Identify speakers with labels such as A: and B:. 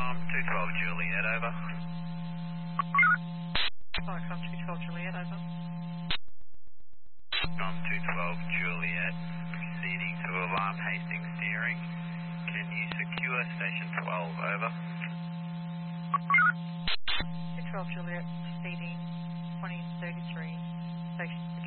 A: 212 Juliet, over.
B: Foxtrot 212 Juliet, over.
A: 212 Juliet, proceeding to alarm Hastings steering. Can you secure station 12, over?
B: 212 Juliet, proceeding 2033, station